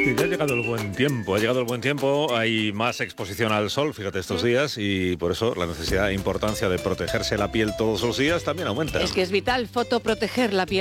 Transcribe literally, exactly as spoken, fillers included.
Y ya ha llegado el buen tiempo, ha llegado el buen tiempo, hay más exposición al sol, fíjate, estos días, y por eso la necesidad e importancia de protegerse la piel todos los días también aumenta. Es que es vital fotoproteger la piel.